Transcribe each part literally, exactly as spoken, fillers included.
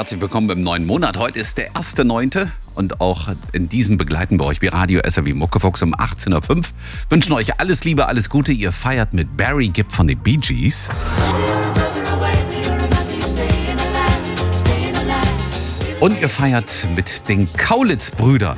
Herzlich willkommen im neuen Monat. Heute ist der erste neunte und auch in diesem begleiten wir euch wie Radio S R W Muckefuchs um achtzehn Uhr fünf. Wünschen euch alles Liebe, alles Gute. Ihr feiert mit Barry Gibb von den Bee Gees. Und ihr feiert mit den Kaulitz-Brüdern.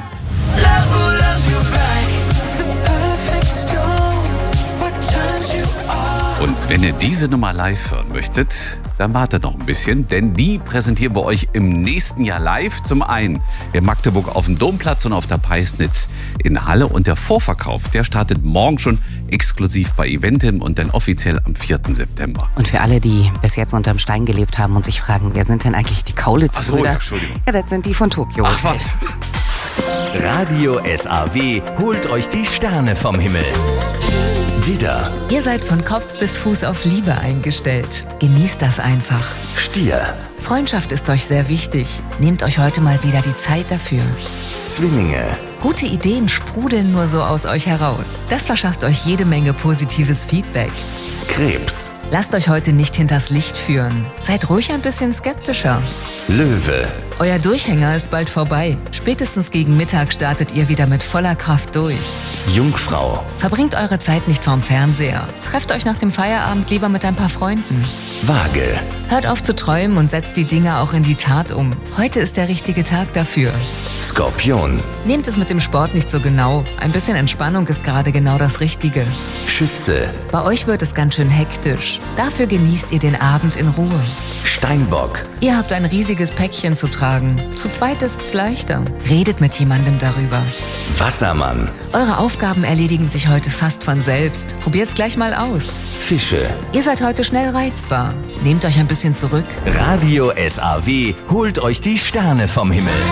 Und wenn ihr diese Nummer live hören möchtet, dann wartet noch ein bisschen, denn die präsentieren wir euch im nächsten Jahr live. Zum einen in Magdeburg auf dem Domplatz und auf der Peisnitz in Halle. Und der Vorverkauf, der startet morgen schon exklusiv bei Eventim und dann offiziell am vierten September. Und für alle, die bis jetzt unterm Stein gelebt haben und sich fragen, wer sind denn eigentlich die Kaulitz-Brüder? Ach so, ja, Entschuldigung. Ja, das sind die von Tokio. Ach was. Radio S A W holt euch die Sterne vom Himmel. Widder, Ihr seid von Kopf bis Fuß auf Liebe eingestellt. Genießt das einfach. Stier, Freundschaft ist euch sehr wichtig. Nehmt euch heute mal wieder die Zeit dafür. Zwillinge, Gute Ideen sprudeln nur so aus euch heraus. Das verschafft euch jede Menge positives Feedback. Krebs, Lasst euch heute nicht hinters Licht führen. Seid ruhig ein bisschen skeptischer. Löwe, Euer Durchhänger ist bald vorbei. Spätestens gegen Mittag startet ihr wieder mit voller Kraft durch. Jungfrau, Verbringt eure Zeit nicht vorm Fernseher. Trefft euch nach dem Feierabend lieber mit ein paar Freunden. Waage, Hört auf zu träumen und setzt die Dinge auch in die Tat um. Heute ist der richtige Tag dafür. Skorpion, Nehmt es mit dem Sport nicht so genau. Ein bisschen Entspannung ist gerade genau das Richtige. Schütze, Bei euch wird es ganz schön hektisch. Dafür genießt ihr den Abend in Ruhe. Steinbock, Ihr habt ein riesiges Päckchen zu tragen. Zu zweit ist's leichter. Redet mit jemandem darüber. Wassermann, Eure Aufgaben erledigen sich heute fast von selbst. Probiert's gleich mal aus. Fische. Ihr seid heute schnell reizbar. Nehmt euch ein bisschen zurück. Radio S A W holt euch die Sterne vom Himmel.